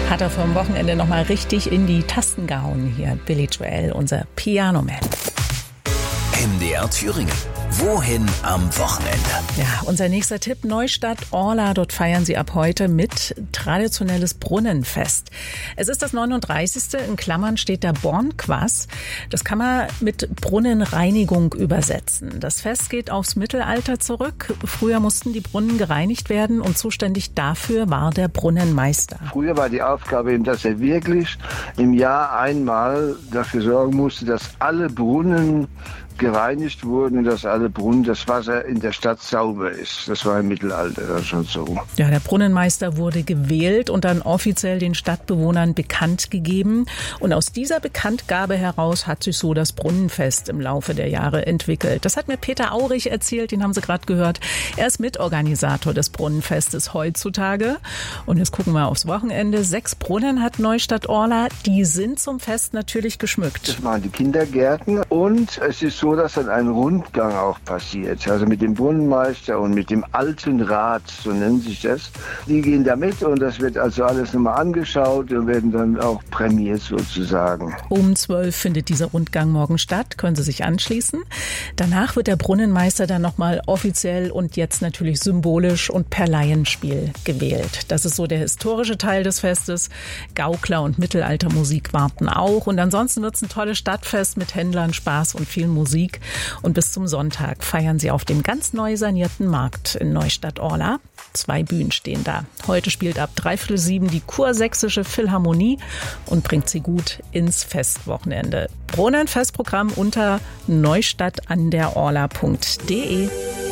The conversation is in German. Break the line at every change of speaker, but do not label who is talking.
Hat er vom Wochenende nochmal richtig in die Tasten gehauen hier. Billy Joel, unser Piano-Man.
MDR Thüringen. Wohin am Wochenende?
Ja, unser nächster Tipp, Neustadt-Orla. Dort feiern sie ab heute mit traditionelles Brunnenfest. Es ist das 39. In Klammern steht der Bornquass. Das kann man mit Brunnenreinigung übersetzen. Das Fest geht aufs Mittelalter zurück. Früher mussten die Brunnen gereinigt werden und zuständig dafür war der Brunnenmeister.
Früher war die Aufgabe eben, dass er wirklich im Jahr einmal dafür sorgen musste, dass alle Brunnen gereinigt wurden, dass alle Brunnen, das Wasser in der Stadt sauber ist. Das war im Mittelalter schon so.
Ja, der Brunnenmeister wurde gewählt und dann offiziell den Stadtbewohnern bekannt gegeben. Und aus dieser Bekanntgabe heraus hat sich so das Brunnenfest im Laufe der Jahre entwickelt. Das hat mir Peter Aurich erzählt, den haben Sie gerade gehört. Er ist Mitorganisator des Brunnenfestes heutzutage. Und jetzt gucken wir aufs Wochenende. 6 Brunnen hat Neustadt-Orla. Die sind zum Fest natürlich geschmückt.
Das waren die Kindergärten und es ist so, dass dann ein Rundgang auch passiert. Also mit dem Brunnenmeister und mit dem Alten Rat, so nennt sich das. Die gehen da mit und das wird also alles nochmal angeschaut und werden dann auch prämiert sozusagen.
Um 12 findet dieser Rundgang morgen statt, können Sie sich anschließen. Danach wird der Brunnenmeister dann nochmal offiziell und jetzt natürlich symbolisch und per Laienspiel gewählt. Das ist so der historische Teil des Festes. Gaukler und Mittelaltermusik warten auch. Und ansonsten wird es ein tolles Stadtfest mit Händlern, Spaß und viel Musik. Und bis zum Sonntag feiern sie auf dem ganz neu sanierten Markt in Neustadt-Orla. 2 Bühnen stehen da. Heute spielt ab 6:45 die Kursächsische Philharmonie und bringt sie gut ins Festwochenende. Brunnenfestprogramm unter neustadtanderorla.de.